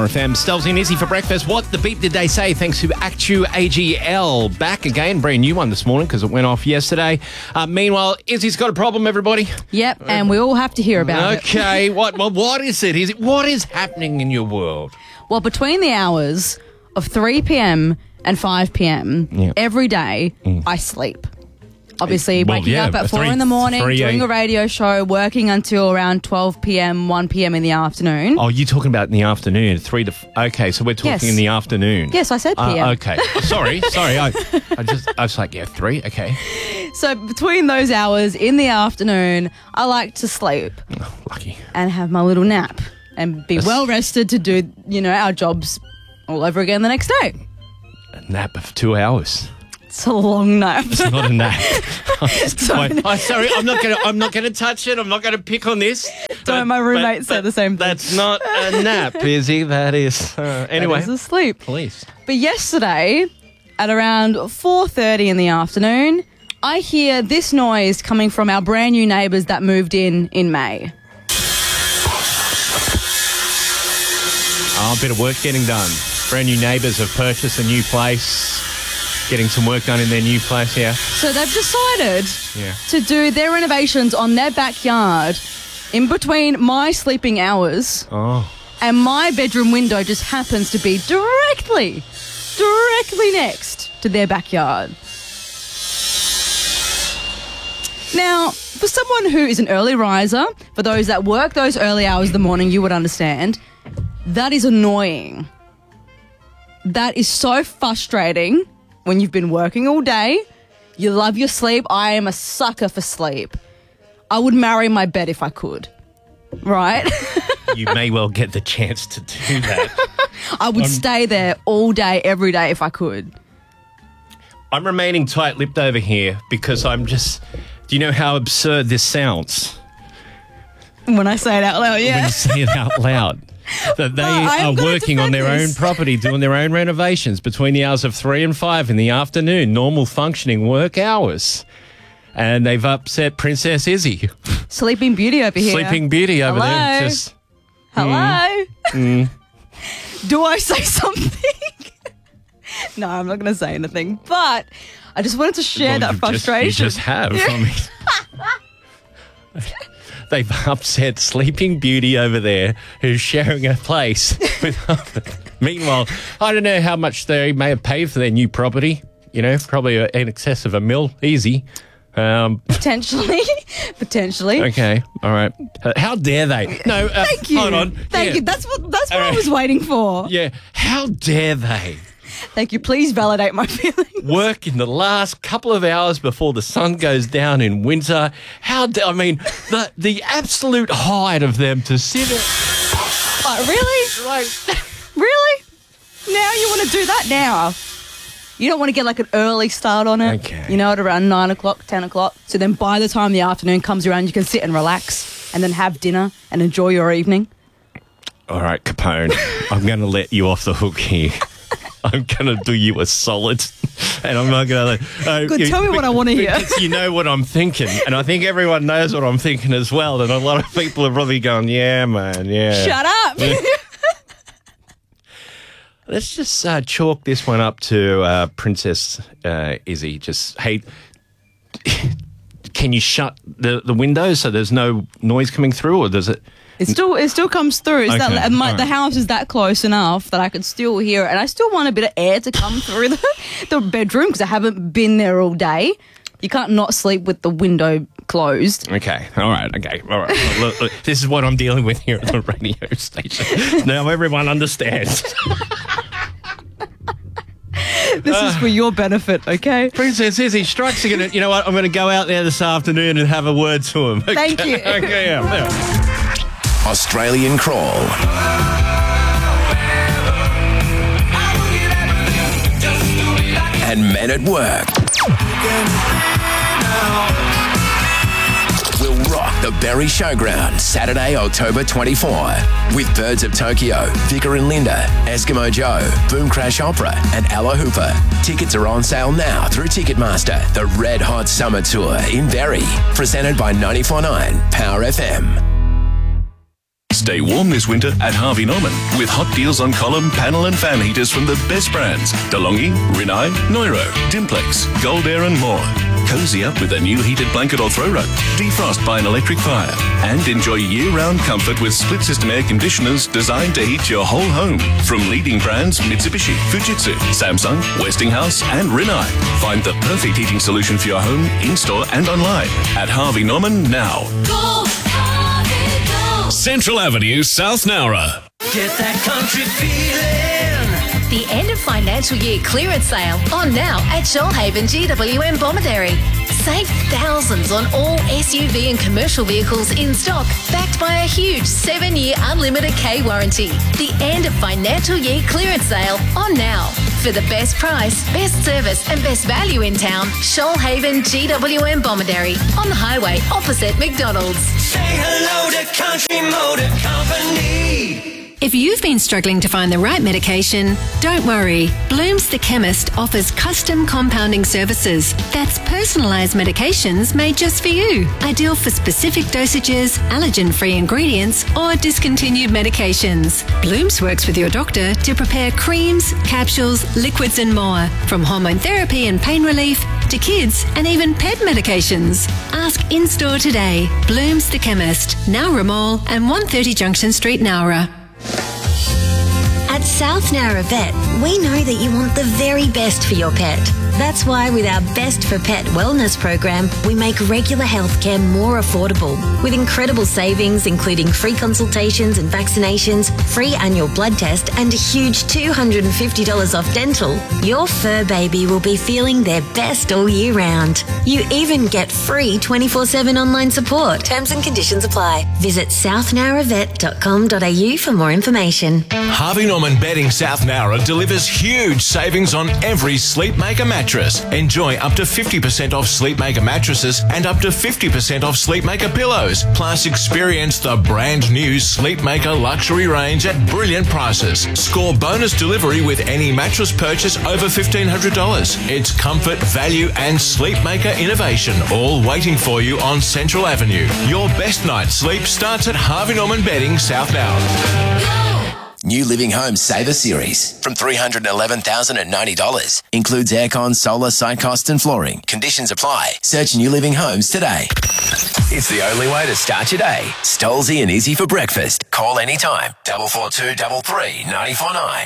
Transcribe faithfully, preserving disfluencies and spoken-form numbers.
Power F M. Stelzy and Izzy for breakfast. What the beep did they say? Thanks to Actu A G L. Back again. Brand new one this morning because it went off yesterday. Uh, meanwhile, Izzy's got a problem, everybody. Yep, and we all have to hear about okay, it. Okay, what, well, what is it? Is it? What is happening in your world? Well, between the hours of three p.m. and five p.m. Yeah. every day, mm. I sleep. Obviously, well, waking yeah, up at four three, in the morning, doing a- a radio show, working until around twelve p.m., one p.m. in the afternoon. Oh, you're talking about in the afternoon, three to... F- okay, so we're talking yes. in the afternoon. Yes, I said P M. Uh, okay. sorry, sorry. I, I just... I was like, yeah, three, okay. So between those hours in the afternoon, I like to sleep. Oh, lucky. And have my little nap and be That's- well rested to do, you know, our jobs all over again the next day. A nap of two hours. It's a long nap. It's not a nap. Don't- I'm sorry, I'm not gonna. I'm not gonna touch it. I'm not gonna pick on this. Don't my roommate say the same thing? That's not a nap, Izzy. That is. Uh, anyway, That is a sleep. Please. But yesterday, at around four thirty in the afternoon, I hear this noise coming from our brand new neighbours that moved in in May. Oh, a bit of work getting done. Brand new neighbours have purchased a new place. Getting some work done in their new place, yeah. So they've decided Yeah. to do their renovations on their backyard in between my sleeping hours, Oh. and my bedroom window just happens to be directly, directly next to their backyard. Now, for someone who is an early riser, for those that work those early hours of the morning, you would understand, that is annoying. That is so frustrating. When you've been working all day, you love your sleep. I am a sucker for sleep. I would marry my bed if I could, right? You may well get the chance to do that. I would I'm, stay there all day, every day if I could. I'm remaining tight-lipped over here because I'm just... Do you know how absurd this sounds? When I say it out loud, yeah. When you say it out loud. That they I'm are gonna working on their defend own this. property, doing their own renovations between the hours of three and five in the afternoon, normal functioning work hours. And they've upset Princess Izzy. Sleeping Beauty over here. Sleeping Beauty over Hello? there. Just Hello? mm. Do I say something? No, I'm not going to say anything. But I just wanted to share Well, that you just- frustration. you just have. I mean, they've upset Sleeping Beauty over there, who's sharing a place with others. Meanwhile, I don't know how much they may have paid for their new property. You know, probably in excess of a mil, easy. Um, Potentially. Potentially. okay, all right. Uh, how dare they? No, uh, Thank you. hold on. Thank Yeah. you. That's what that's what All I right. was waiting for. Yeah, how dare they Thank you. Please validate my feelings. work in the last couple of hours before the sun goes down in winter? How da- I mean, the the absolute height of them to sit at, Like, really? like, Really? Now you want to do that now? You don't want to get like an early start on it. Okay. You know, at around nine o'clock, ten o'clock. So then by the time the afternoon comes around, you can sit and relax and then have dinner and enjoy your evening. all right, Capone, I'm going to let you off the hook here. I'm going to do you a solid, and I'm not going to let... Uh, Good, you, tell me what I want to hear. because you know what I'm thinking, and I think everyone knows what I'm thinking as well, and a lot of people are probably going, yeah, man, yeah. Shut up. Let's just uh, chalk this one up to uh, Princess uh, Izzy. Just, hey, can you shut the, the windows so there's no noise coming through, or does it... It still it still comes through. It's Okay, that, my, all The right. house is that close enough that I could still hear it. And I still want a bit of air to come through the, the bedroom because I haven't been there all day. You can't not sleep with the window closed. Okay, all right, okay, all right. Well, look, look, this is what I'm dealing with here at the radio station. Now everyone understands. This is for your benefit, okay? Princess Izzy strikes again. You know what? I'm going to go out there this afternoon and have a word to him. Okay, Thank you. Okay, yeah, yeah. Australian Crawl. And Men at Work. We'll rock the Berry Showground Saturday, October twenty-fourth with Birds of Tokyo, Vicar and Linda, Eskimo Joe, Boom Crash Opera and Ella Hooper. Tickets are on sale now through Ticketmaster. The Red Hot Summer Tour in Berry. Presented by ninety-four point nine Power F M. Stay warm this winter at Harvey Norman with hot deals on column, panel and fan heaters from the best brands. DeLonghi, Rinnai, Neuro, Dimplex, Gold Air and more. Cozy up with a new heated blanket or throw rug. Defrost by an electric fire. And enjoy year-round comfort with split-system air conditioners designed to heat your whole home. From leading brands Mitsubishi, Fujitsu, Samsung, Westinghouse and Rinnai. Find the perfect heating solution for your home, in-store and online at Harvey Norman now. Go, Harvey, go. Central Avenue, South Nowra. Get that country feeling. The end of financial year clearance sale on now at Shoalhaven G W M Bomaderry. Save thousands on all S U V and commercial vehicles in stock, backed by a huge seven-year unlimited K warranty. The end of financial year clearance sale on now. For the best price, best service and best value in town, Shoalhaven G W M Bomaderry on the highway opposite McDonald's. Say hello to Country Motor Company. If you've been struggling to find the right medication, don't worry. Bloom's the Chemist offers custom compounding services. That's personalised medications made just for you. Ideal for specific dosages, allergen-free ingredients, or discontinued medications. Bloom's works with your doctor to prepare creams, capsules, liquids and more. From hormone therapy and pain relief to kids and even pet medications. Ask in-store today. Bloom's the Chemist, Nowra Mall and one thirty Junction Street, Nowra. At South Nowra Vet, we know that you want the very best for your pet. That's why with our Best for Pet wellness program, we make regular healthcare more affordable. With incredible savings, including free consultations and vaccinations, free annual blood test, and a huge two hundred fifty dollars off dental, your fur baby will be feeling their best all year round. You even get free twenty-four seven online support. Terms and conditions apply. Visit south nowra vet dot com dot a u for more information. Harvey Norman Bedding South Nowra delivers huge savings on every Sleepmaker mattress. Enjoy up to fifty percent off Sleepmaker mattresses and up to fifty percent off Sleepmaker pillows. Plus, experience the brand new Sleepmaker luxury range at brilliant prices. Score bonus delivery with any mattress purchase over fifteen hundred dollars. It's comfort, value and Sleepmaker innovation all waiting for you on Central Avenue. Your best night's sleep starts at Harvey Norman Bedding South Nowra. New Living Home Saver Series from three hundred eleven thousand ninety dollars. Includes aircon, solar, site cost and flooring. Conditions apply. Search New Living Homes today. It's the only way to start your day. Stolzy and Izzy for breakfast. Call anytime. double four two double three nine four nine.